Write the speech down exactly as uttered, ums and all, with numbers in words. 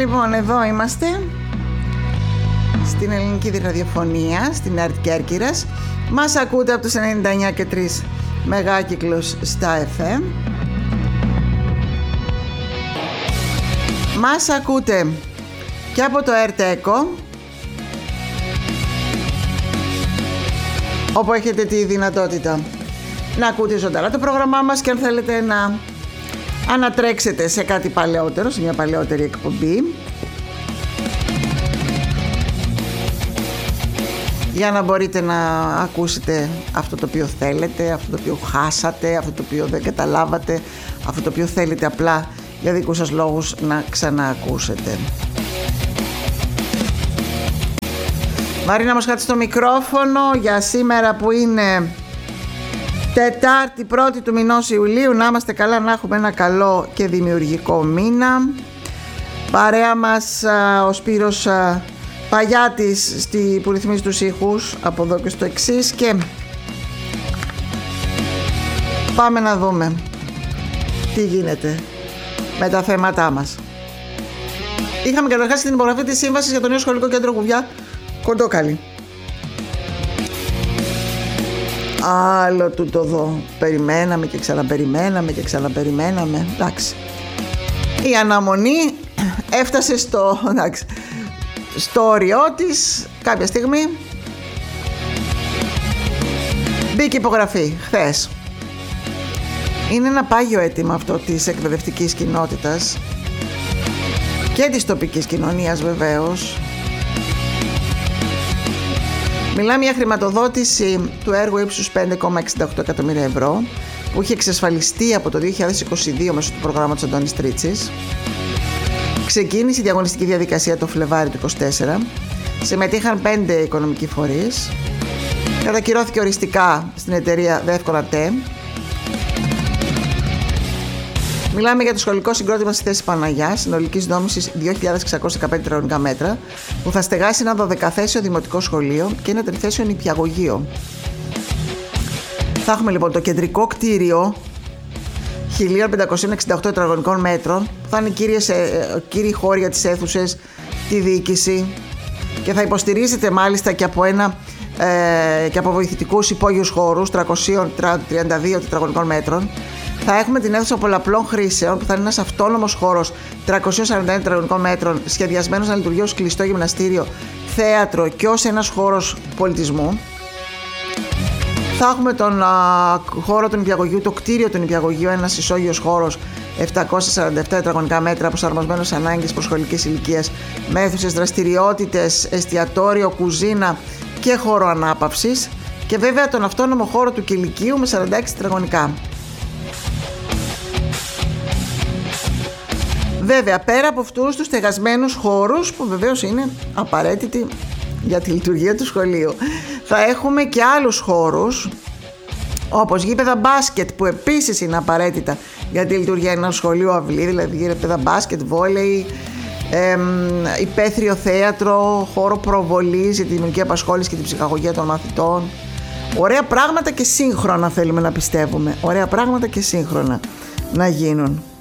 Λοιπόν, εδώ είμαστε στην ελληνική ραδιοφωνία, στην ΕΡΤ Κέρκυρας. Μας ακούτε από τους ενενήντα εννιά και τρία μεγάκυκλους στα εφ εμ. Μας ακούτε και από το ΕΡΤ Εκο, όπου έχετε τη δυνατότητα να ακούτε ζωντανά το πρόγραμμά μας, και αν θέλετε να ανατρέξετε σε κάτι παλαιότερο, σε μια παλαιότερη εκπομπή, για να μπορείτε να ακούσετε αυτό το οποίο θέλετε, αυτό το οποίο χάσατε, αυτό το οποίο δεν καταλάβατε, αυτό το οποίο θέλετε απλά για δικούς σας λόγους να ξαναακούσετε. Μαρίνα Μοσχάτη στο μικρόφωνο για σήμερα, που είναι Τετάρτη πρώτη του μηνός Ιουλίου. Να είμαστε καλά, να έχουμε ένα καλό και δημιουργικό μήνα. Παρέα μας ο Σπύρος Παγιάτης στη, που ρυθμίζει τους ήχους από εδώ και στο εξής, και πάμε να δούμε τι γίνεται με τα θέματά μας. Είχαμε καταρχάς την υπογραφή της σύμβασης για το νέο σχολικό κέντρο Κουβιά Κοντόκαλη. Άλλο του το δω. Περιμέναμε και ξαναπεριμέναμε και ξαναπεριμέναμε. Εντάξει. Η αναμονή έφτασε στο, εντάξει, στο όριό της κάποια στιγμή. Μπήκε υπογραφή χθες. Είναι ένα πάγιο αίτημα αυτό της εκπαιδευτικής κοινότητας και της τοπικής κοινωνίας βεβαίως. Μιλάμε για χρηματοδότηση του έργου ύψους πέντε κόμμα εξήντα οκτώ εκατομμύρια ευρώ, που είχε εξασφαλιστεί από το δύο χιλιάδες είκοσι δύο μέσω του προγράμματος Αντώνης Τρίτσης. Ξεκίνησε η διαγωνιστική διαδικασία το Φλεβάρι του είκοσι τέσσερα. Συμμετείχαν πέντε οικονομικοί φορείς. Κατακυρώθηκε οριστικά στην εταιρεία ΔΕΦΚΟΝΑΤΕ. Μιλάμε για το σχολικό συγκρότημα στη θέση Παναγιάς, συνολικής δόμησης δύο χιλιάδες εξακόσια δεκαπέντε τετραγωνικά μέτρα, που θα στεγάσει ένα δωδεκαθέσιο δημοτικό σχολείο και ένα τριθέσιο νηπιαγωγείο. Θα έχουμε λοιπόν το κεντρικό κτίριο χίλια πεντακόσια εξήντα οκτώ τετραγωνικών μέτρων, που θα είναι κύριες, ε, κύριοι χώροι για τις αίθουσες, τη διοίκηση, και θα υποστηρίζεται μάλιστα και από, ένα, ε, και από βοηθητικούς υπόγειους χώρους τριακόσια τριάντα δύο τετραγωνικών μέτρων. Θα έχουμε την αίθουσα πολλαπλών χρήσεων, που θα είναι ένας αυτόνομος χώρος τριακόσια σαράντα ένα τετραγωνικών μέτρων, σχεδιασμένος να λειτουργεί ως κλειστό γυμναστήριο, θέατρο και ως ένας χώρος πολιτισμού. Θα έχουμε τον α, χώρο του νηπιαγωγείου, το κτίριο του νηπιαγωγείου, ένας ισόγειος χώρος επτακόσια σαράντα επτά τετραγωνικά μέτρα, προσαρμοσμένος σε ανάγκες προσχολικής ηλικίας, με αίθουσες, δραστηριότητες, εστιατόριο, κουζίνα και χώρο ανάπαυσης, και βέβαια τον αυτόνομο χώρο του κηλικείου με σαράντα έξι τετραγωνικά. Βέβαια, πέρα από αυτούς τους στεγασμένους χώρους, που βεβαίως είναι απαραίτητοι για τη λειτουργία του σχολείου, θα έχουμε και άλλους χώρους, όπως γήπεδα μπάσκετ, που επίσης είναι απαραίτητα για τη λειτουργία ενός σχολείου αυλή, δηλαδή γήπεδα μπάσκετ, βόλεϊ, εμ, υπαίθριο θέατρο, χώρο προβολής για τη δημιουργική απασχόληση και την ψυχαγωγία των μαθητών. Ωραία πράγματα και σύγχρονα θέλουμε να πιστεύουμε. Ωραία πράγματα και σύγχρονα να γίνουν.